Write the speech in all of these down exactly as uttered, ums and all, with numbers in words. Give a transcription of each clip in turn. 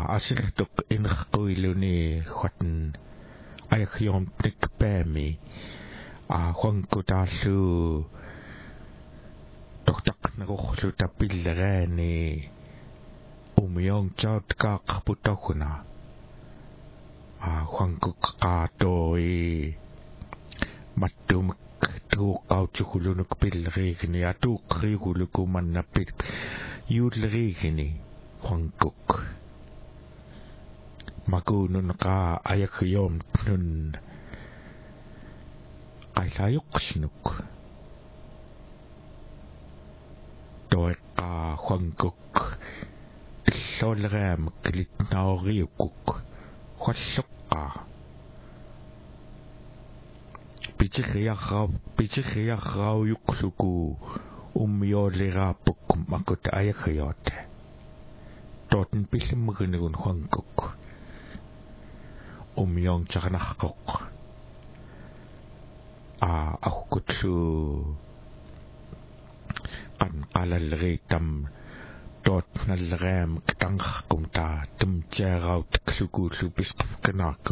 asirtuk inqquiluni khwatn ayakhyom tikpami a khwankutaallu tortaqnaruqlu tapillerani umyong chaut kaaqputaguna a khwankuk qaatoi mattum tuuqautukulunuk pillerigni atuuqqriigulukumannapit yuullerigni khwankuk makunun qa ayakhyom nun qaillayuqsnuk toeqa khwankuk illolleram klitnaoriukuk khwalluqqa pichiriarrau pichiriarrauyuqluku ummioleraapuk makut ayakhyot toten pillimmernigun khwankuk umyong charnarqoq a aqutsu qan qalalritam tot nalleram ktangqum ta tumjeraut klukullu pisqafkanaku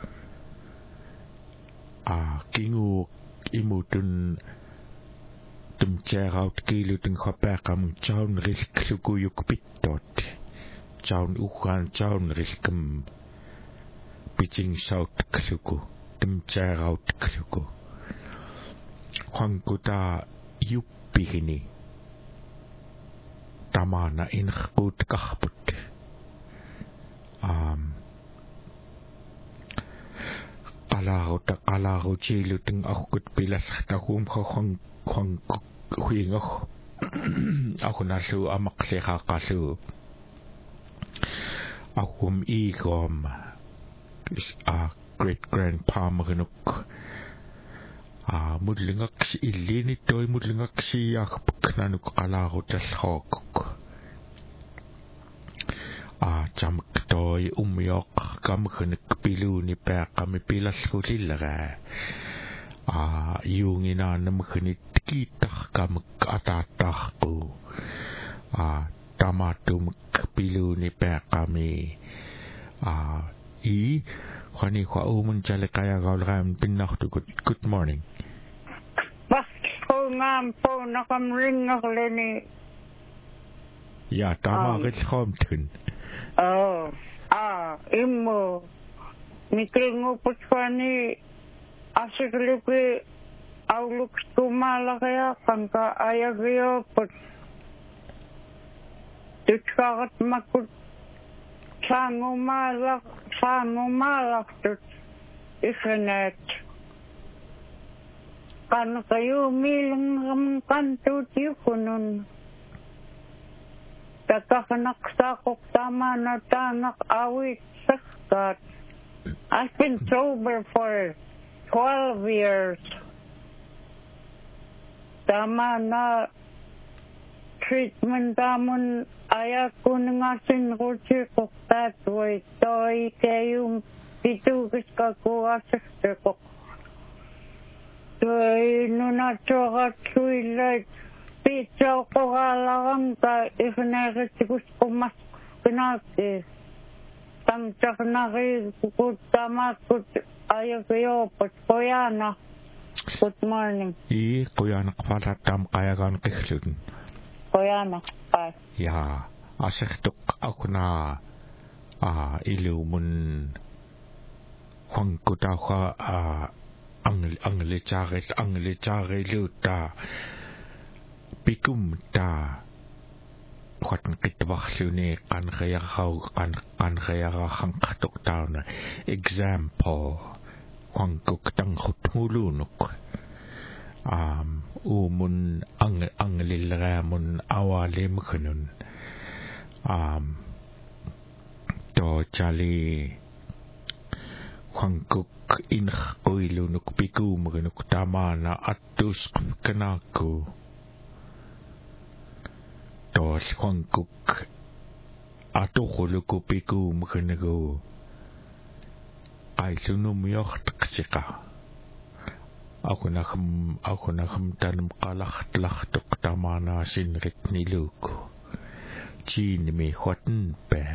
a kingu imutun tumjeraut kilutun khapaqam chaun rilkluku yukpittot chaun uhan chaun rilkum pitching saut kluku tumjeraut kluku khwangkuta yuppihini tamana inqut kahput um qalarut qalarut chiluteng aqut pilallartagum khong khong huingoh akunasu amaqliqaqalu akum igom a great grandpa magnuk a mudlingaks illini toy mudlingaks yaqpuknanuk qalarut allhookuk a jamak toy umyoq kamkhanik piluni peaqami pilallulillera a yungina namkhanit kitaq kamak atatarqu a tamatum piluni peaqami a i khani kha umun chale kaya gaulram pinnartukut good morning Basko ngam po nakam ringakleni ya tama ritkhomtun oh ah immo mikringo putswani asiklipi auluk tumalakaya kanka ayagyo put tutkagat makut sangumalak sangumalak tut isenet kan kayo milang kantut yukunun takakanak sakok tama na tanak awit sakkat. I've been sober for twelve years. Tama na treatment tamon ayako nangasin ko chikok tatway toy kayong pitugis ka ko asiste ko. Toy nunachoka tuilay pizza ko kalakang ka ifinagatigus ko mas pinaki. Tangchak na kayo kukut tamakut ayakayo pat koyana. Good morning. I koyana kpala tam kayagan kihlun. Koyana pa. Ya asektuk ako na a ilumun khwangkuta kha a ang ang lecharet ang lechare luta pikum ta khwatn kitwaxluni kan khayakhaw kan kan khayakhan khatuk tauna example khwangkuk tang khutulunuk um umun ang ang lilramun awalim khunun um to chali khwangkuk in khoilunuk pikum gunuk tamana atus kanaku tos khwangkuk atukhuluku pikum kanagu ay sunum yocht ksika ako na kham ako na kham tanam qalakh tlakh tuk tamana sinrit niluku chin mi khotn pe